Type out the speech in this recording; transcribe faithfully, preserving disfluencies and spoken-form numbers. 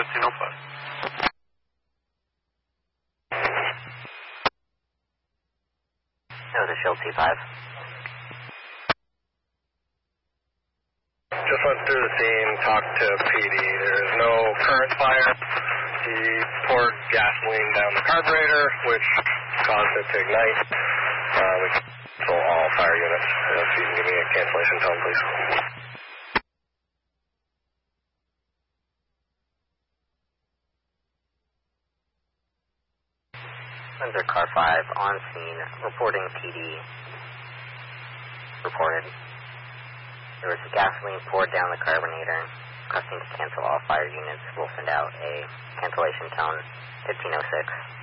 fifteen oh five. No, the Shield T five. Just went through the scene, talked to P D. There's no current fire. He poured gasoline down the carburetor, which caused it to ignite. Uh, we cancel all fire units. Uh, if you can give me a cancellation tone, please. Under Car five, on scene, reporting P D. Reported. There was gasoline poured down the carburetor, requesting to cancel all fire units. We'll send out a cancellation tone, fifteen oh six.